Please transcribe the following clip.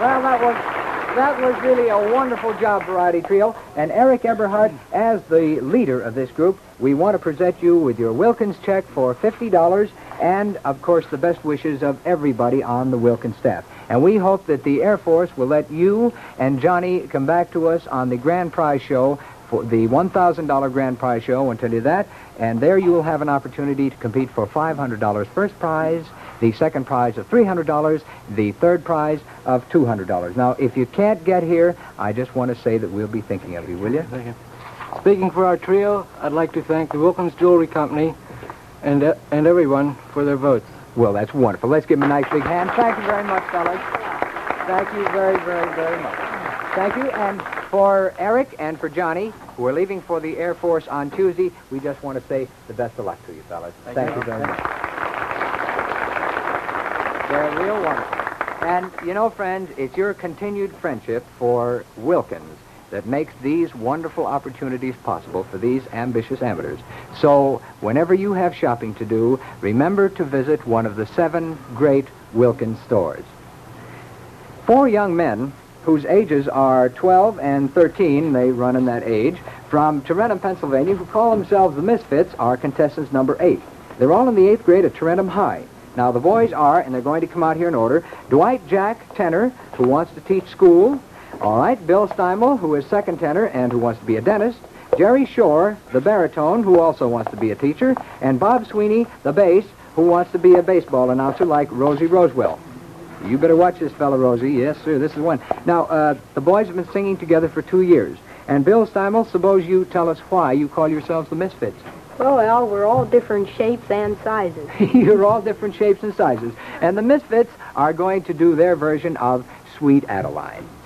Well, that was really a wonderful job, Variety Trio. And Eric Eberhardt, as the leader of this group, we want to present you with your Wilkins check for $50 and, of course, the best wishes of everybody on the Wilkins staff. And we hope that the Air Force will let you and Johnny come back to us on the grand prize show, for the $1,000 grand prize show, and tell you that. And there you will have an opportunity to compete for $500 first prize, the second prize of $300, the third prize of $200. Now, if you can't get here, I just want to say that we'll be thinking of you, will you? Thank you. Speaking for our trio, I'd like to thank the Wilkins Jewelry Company and everyone for their votes. Well, that's wonderful. Let's give them a nice big hand. Thank you very much, fellas. Thank you very, very, very much. Thank you. And for Eric and for Johnny, who are leaving for the Air Force on Tuesday, we just want to say the best of luck to you, fellas. Thank you very much. They're real wonderful. And, you know, friends, it's your continued friendship for Wilkins that makes these wonderful opportunities possible for these ambitious amateurs. So, whenever you have shopping to do, remember to visit one of the 7 great Wilkins stores. 4 young men whose ages are 12 and 13, they run in that age, from Tarentum, Pennsylvania, who call themselves the Misfits, are contestants number 8. They're all in the 8th grade at Tarentum High. Now, the boys are, and they're going to come out here in order, Dwight Jack Tenor, who wants to teach school. All right, Bill Steimel, who is second tenor and who wants to be a dentist. Jerry Shore, the baritone, who also wants to be a teacher. And Bob Sweeney, the bass, who wants to be a baseball announcer like Rosie Rosewell. You better watch this fella, Rosie. Yes, sir, this is one. Now, the boys have been singing together for 2 years. And Bill Steimel, suppose you tell us why you call yourselves the Misfits. Well, Al, we're all different shapes and sizes. You're all different shapes and sizes. And the Misfits are going to do their version of Sweet Adeline.